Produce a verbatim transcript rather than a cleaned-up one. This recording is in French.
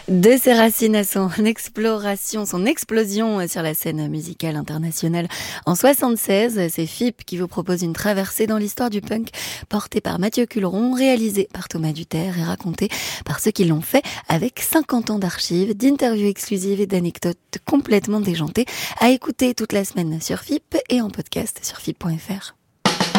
De ses racines à son exploration, son explosion sur la scène musicale internationale en soixante-seize, c'est F I P qui vous propose une traversée dans l'histoire du punk, portée par Mathieu Culeron, réalisée par Thomas Duterre et racontée par ceux qui l'ont fait, avec cinquante ans d'archives, d'interviews exclusives et d'anecdotes complètement déjantées, à écouter toute la semaine sur F I P et en podcast sur F I P point F R.